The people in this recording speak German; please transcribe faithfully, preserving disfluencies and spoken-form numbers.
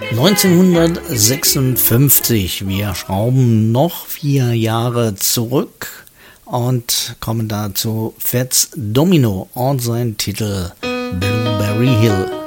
neunzehnhundertsechsundfünfzig. Wir schrauben noch vier Jahre zurück und kommen da zu Fats Domino und sein Titel Blueberry Hill.